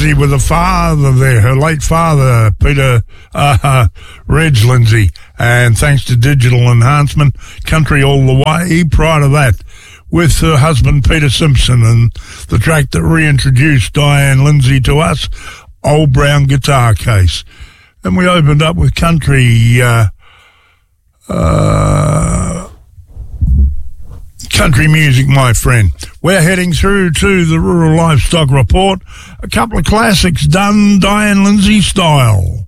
Lindsay with her father there, her late father, Peter Reg Lindsay. And thanks to digital enhancement, Country All the Way. Prior to that, with her husband, Peter Simpson, and the track that reintroduced Diane Lindsay to us, Old Brown Guitar Case. And we opened up with country music, my friend. We're heading through to the Rural Livestock Report. A couple of classics done Diane Lindsay style.